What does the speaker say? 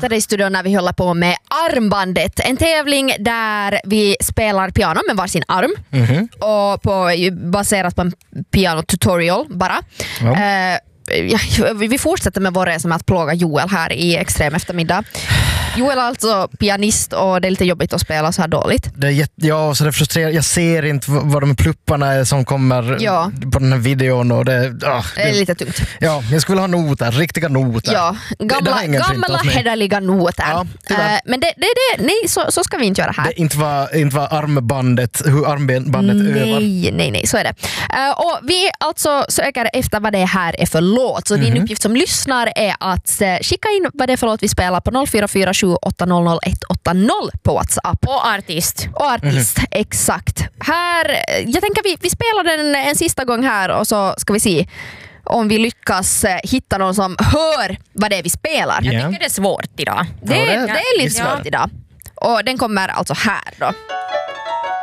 dig i studion när vi håller på med Armbandet. En tävling där vi spelar piano med varsin arm. Och baserat på en piano-tutorial bara. Ja. Vi fortsätter med vår resa med att plåga Joel här i extrem eftermiddag. Joel är alltså pianist och det är lite jobbigt att spela så här dåligt. Så det är frustrerande. Jag ser inte vad de plupparna är som kommer på den här videon. Och det är lite tungt. Ja, jag skulle ha noter, riktiga noter. Ja, gamla hederliga noter. Ja, men nej, så ska vi inte göra här. Det inte var armbandet, hur armbandet övar. Nej, så är det. Och vi alltså söker efter vad det här är för låt. Så din uppgift som lyssnar är att skicka in vad det är för låt vi spelar på 0447 800 180 på WhatsApp. Och artist, exakt. Här, jag tänker vi spelar den en sista gång här och så ska vi se om vi lyckas hitta någon som hör vad det är vi spelar. Jag tycker det är svårt idag. Det är lite svårt idag. Och den kommer alltså här då.